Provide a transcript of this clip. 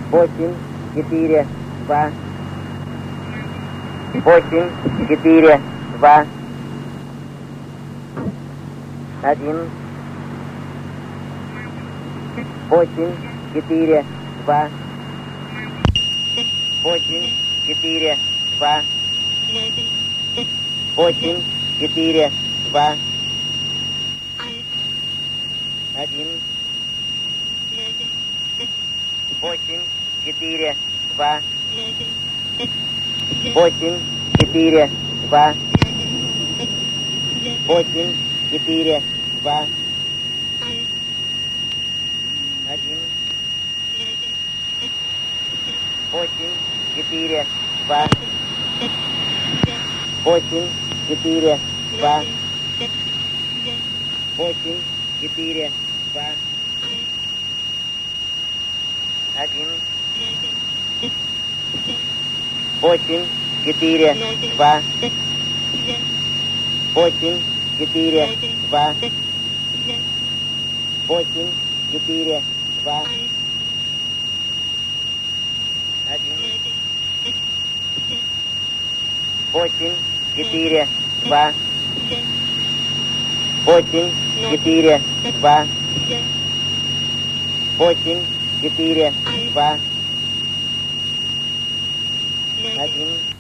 8, 4, 2. 8, 4, 2. 1. 8, 4, 2. 8, 4, 2. 8, 4, 2. 1. 8, 4, 2. 8, 4, 2. 8, 4, 2. 1. 8, 4, 2. 8, 4, 2. 8, 4, 2. 1. 8, 4, 2. 8, 4, 2. 8, 4, 2. 1. 8, 4, 2. 8, 4, 2. 8, 4, 2. 1.